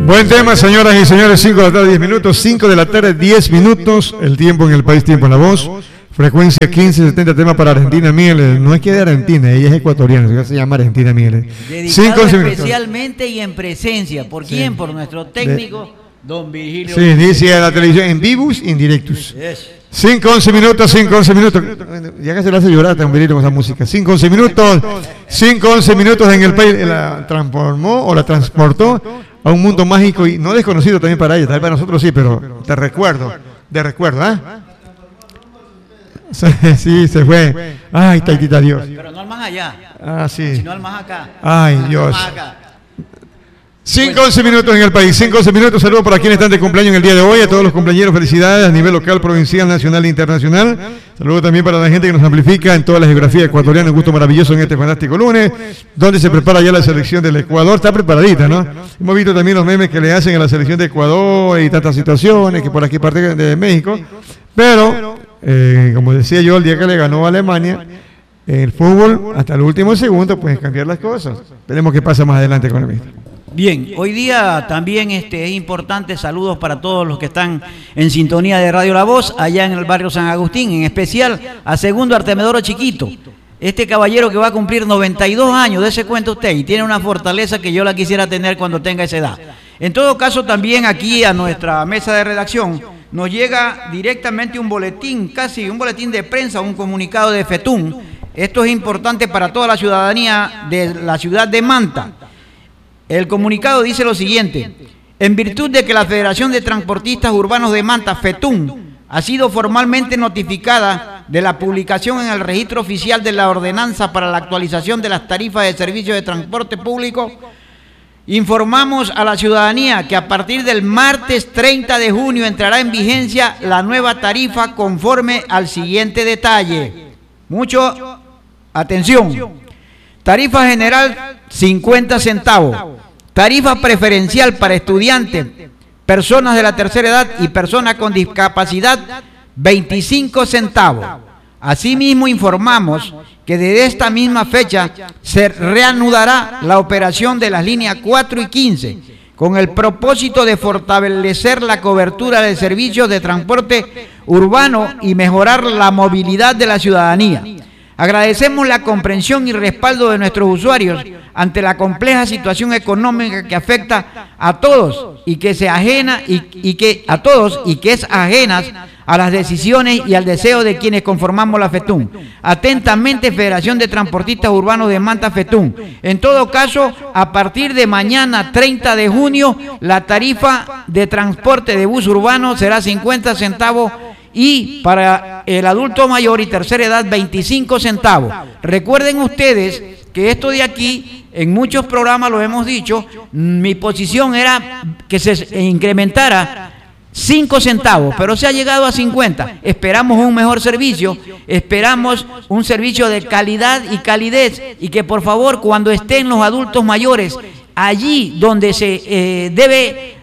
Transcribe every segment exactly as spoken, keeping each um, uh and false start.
Buen tema, señoras y señores, cinco de la tarde, diez minutos, cinco de la tarde, diez minutos, el tiempo en el país, tiempo en la voz, frecuencia quince setenta, tema para Argentina Mieles, no es que de Argentina, ella es ecuatoriana, se llama Argentina Mieles. Dedicado especialmente y en presencia, ¿por quién? Sí. Por nuestro técnico, de... don Virgilio. Sí, dice a la televisión, en vivus, indirectus. cinco, once minutos, cinco, once minutos, ya que se le hace llorar a un Virgilio con esa música, cinco, once minutos, cinco, once minutos en el país, la transformó o la transportó a un mundo mágico y no desconocido también para ella, tal vez para nosotros sí, pero de recuerdo, de recuerdo, ¿ah? ¿eh? Sí, se fue. Ay, taitita Dios. Pero no al más allá. Ah, sí. Sino al más acá. Ay, Dios. cinco, once minutos en el país, cinco, once minutos, saludos para quienes están de cumpleaños en el día de hoy, a todos los cumpleaños, felicidades a nivel local, provincial, nacional e internacional. Saludos también para la gente que nos amplifica en toda la geografía ecuatoriana, un gusto maravilloso en este fantástico lunes, donde se prepara ya la selección del Ecuador, está preparadita, ¿no? Hemos visto también los memes que le hacen a la selección de Ecuador y tantas situaciones, que por aquí parte de México, pero, eh, como decía yo, el día que le ganó a Alemania, el fútbol, hasta el último segundo, pueden cambiar las cosas. Veremos qué pasa más adelante con el mismo. Bien, hoy día también este, es importante, saludos para todos los que están en sintonía de Radio La Voz, allá en el barrio San Agustín, en especial a Segundo Artemedoro Chiquito, este caballero que va a cumplir noventa y dos años, dése cuenta usted, y tiene una fortaleza que yo la quisiera tener cuando tenga esa edad. En todo caso, también aquí a nuestra mesa de redacción nos llega directamente un boletín, casi un boletín de prensa, un comunicado de FETUN. Esto es importante para toda la ciudadanía de la ciudad de Manta. El comunicado dice lo siguiente: en virtud de que la Federación de Transportistas Urbanos de Manta, FETUN, ha sido formalmente notificada de la publicación en el registro oficial de la ordenanza para la actualización de las tarifas de servicio de transporte público, informamos a la ciudadanía que a partir del martes treinta de junio entrará en vigencia la nueva tarifa conforme al siguiente detalle. Mucho atención. Tarifa general cincuenta centavos, tarifa preferencial para estudiantes, personas de la tercera edad y personas con discapacidad veinticinco centavos. Asimismo informamos que desde esta misma fecha se reanudará la operación de las líneas cuatro y quince con el propósito de fortalecer la cobertura de servicios de transporte urbano y mejorar la movilidad de la ciudadanía. Agradecemos la comprensión y respaldo de nuestros usuarios ante la compleja situación económica que afecta a todos y que se ajena y, y que a todos y que es ajenas a las decisiones y al deseo de quienes conformamos la FETUN. Atentamente, Federación de Transportistas Urbanos de Manta, FETUN. En todo caso, a partir de mañana treinta de junio, la tarifa de transporte de bus urbano será cincuenta centavos y para el adulto mayor y tercera edad veinticinco centavos. Recuerden ustedes que esto de aquí, en muchos programas lo hemos dicho, mi posición era que se incrementara cinco centavos, pero se ha llegado a cincuenta. Esperamos un mejor servicio, esperamos un servicio de calidad y calidez, y que por favor cuando estén los adultos mayores allí donde se eh, debe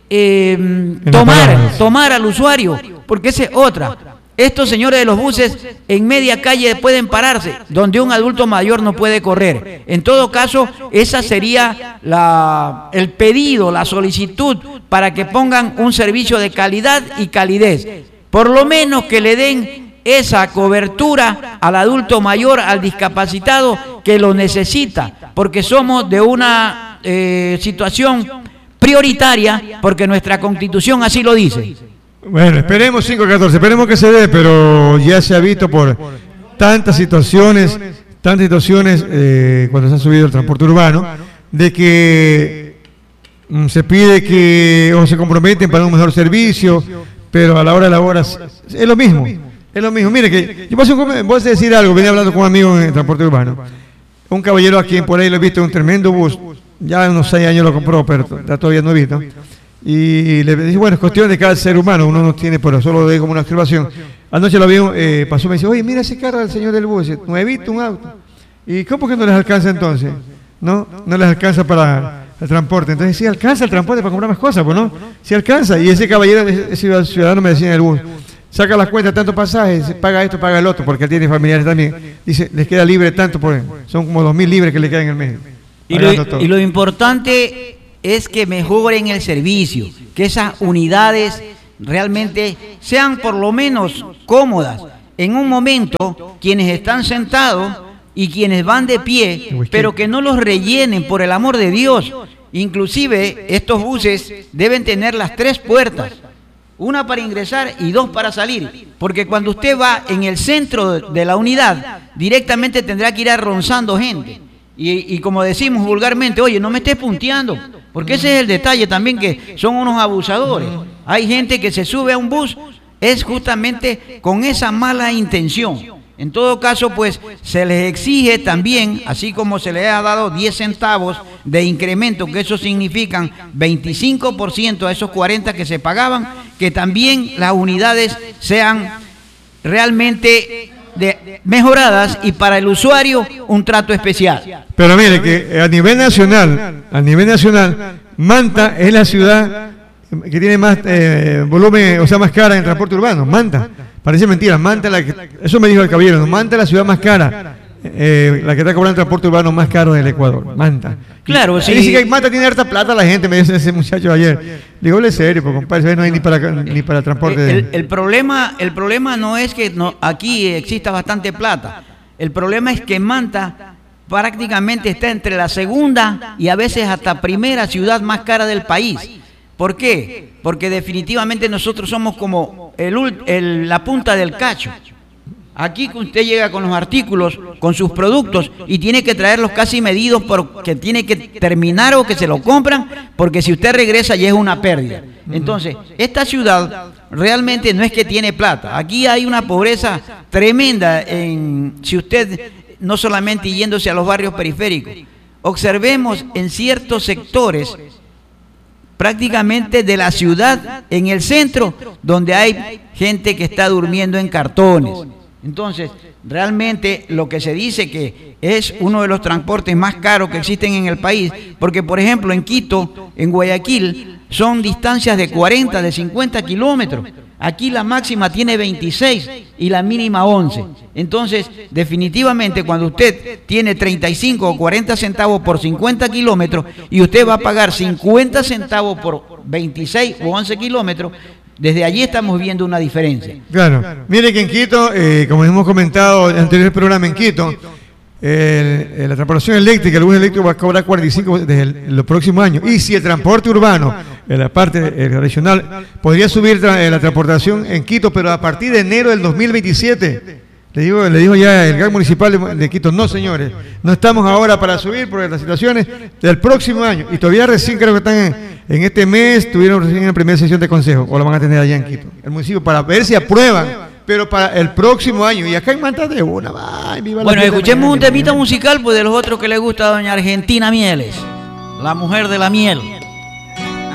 eh, tomar, tomar al usuario, porque esa es otra. Estos señores de los buses en media calle pueden pararse, donde un adulto mayor no puede correr. En todo caso, esa sería la, el pedido, la solicitud para que pongan un servicio de calidad y calidez. Por lo menos que le den esa cobertura al adulto mayor, al discapacitado que lo necesita, porque somos de una eh, situación prioritaria, porque nuestra Constitución así lo dice. Bueno, esperemos cinco catorce, esperemos que se dé, pero ya se ha visto por tantas situaciones, tantas situaciones eh, cuando se ha subido el transporte urbano, de que mm, se pide que o se comprometen para un mejor servicio, pero a la hora de la hora es, es lo mismo, es lo mismo. Mire que yo paso un, voy a decir algo, venía hablando con un amigo en el transporte urbano, un caballero a quien por ahí lo he visto, un tremendo bus, ya unos seis años lo compró, pero todavía no he visto. Y le dije, bueno, es cuestión de cada ser humano, uno no tiene, pero solo lo doy como una observación. Anoche lo vi, eh, pasó, me dice, oye, mira ese carro del señor del bus, nuevito, un auto. ¿Y cómo que no les alcanza entonces? No, no les alcanza para el transporte. Entonces sí alcanza el transporte para comprar más cosas, pues no, sí alcanza. Y ese caballero, ese ciudadano me decía en el bus, saca las cuentas, tantos pasajes, paga esto, paga el otro, porque él tiene familiares también. Dice, les queda libre tanto, por son como dos mil libres que le quedan en el mes. Y lo, y lo importante es que mejoren el servicio, que esas unidades realmente sean por lo menos cómodas. En un momento, quienes están sentados y quienes van de pie, pero que no los rellenen, por el amor de Dios. Inclusive, estos buses deben tener las tres puertas, una para ingresar y dos para salir, porque cuando usted va en el centro de la unidad, directamente tendrá que ir arronzando gente. Y, y como decimos vulgarmente, oye, no me estés punteando, porque ese es el detalle también, que son unos abusadores. Hay gente que se sube a un bus, es justamente con esa mala intención. En todo caso, pues, se les exige también, así como se les ha dado diez centavos de incremento, que eso significan veinticinco por ciento a esos cuarenta que se pagaban, que también las unidades sean realmente de, mejoradas y para el usuario un trato especial. Pero mire que a nivel nacional, a nivel nacional, Manta es la ciudad que tiene más eh, volumen, o sea, más cara en transporte urbano. Manta, parece mentira, Manta, la que, eso me dijo el caballero, ¿no? Manta es la ciudad más cara, eh, la que está cobrando transporte urbano más caro del Ecuador, Manta. Claro, sí. Dice que Manta tiene harta plata la gente, me dice ese muchacho ayer. Digo, le serio, pues compadre, no hay ni para, ni para transporte. El, el, problema, el problema no es que no, aquí exista bastante plata, el problema es que Manta prácticamente está entre la segunda y a veces hasta primera ciudad más cara del país. ¿Por qué? Porque definitivamente nosotros somos como el, el, la punta del cacho. Aquí usted llega con los artículos, con sus productos, y tiene que traerlos casi medidos porque tiene que terminar o que se lo compran, porque si usted regresa ya es una pérdida. Entonces, esta ciudad realmente no es que tiene plata. Aquí hay una pobreza tremenda, en, si usted no solamente yéndose a los barrios periféricos. Observemos en ciertos sectores prácticamente de la ciudad, en el centro, donde hay gente que está durmiendo en cartones. Entonces, realmente lo que se dice que es uno de los transportes más caros que existen en el país, porque por ejemplo en Quito, en Guayaquil, son distancias de cuarenta, de cincuenta kilómetros. Aquí la máxima tiene veintiséis y la mínima once. Entonces, definitivamente, cuando usted tiene treinta y cinco o cuarenta centavos por cincuenta kilómetros y usted va a pagar cincuenta centavos por veintiséis o once kilómetros, desde allí estamos viendo una diferencia. Claro. Mire que en Quito, eh, como hemos comentado en el anterior programa, en Quito, eh, la transportación eléctrica, el bus eléctrico va a cobrar cuarenta y cinco desde el, los próximos años. Y si el transporte urbano, en la parte eh, tradicional, podría subir tra la transportación en Quito, pero a partir de enero del dos mil veintisiete. Le digo, le dijo ya el G A C municipal de, de Quito, no señores, no estamos ahora para subir por las situaciones del próximo año. Y todavía recién creo que están en, en este mes, tuvieron recién la primera sesión de consejo, o lo van a tener allá en Quito, el municipio, para ver si aprueban, pero para el próximo año. Y acá en Manta de una, ay, viva bueno, la escuchemos un temita musical pues de los otros que le gusta a doña Argentina Mieles, la mujer de la miel.